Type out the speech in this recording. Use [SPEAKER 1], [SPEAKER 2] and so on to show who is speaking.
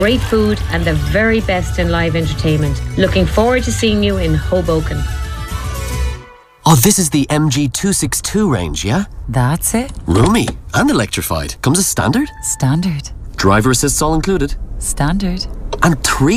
[SPEAKER 1] great food and the very best in live entertainment. Looking forward to seeing you in Hoboken.
[SPEAKER 2] Oh, this is the MG262 range, yeah?
[SPEAKER 3] That's it.
[SPEAKER 2] Roomy and electrified. Comes as standard?
[SPEAKER 3] Standard.
[SPEAKER 2] Driver assists all included?
[SPEAKER 3] Standard.
[SPEAKER 2] And 3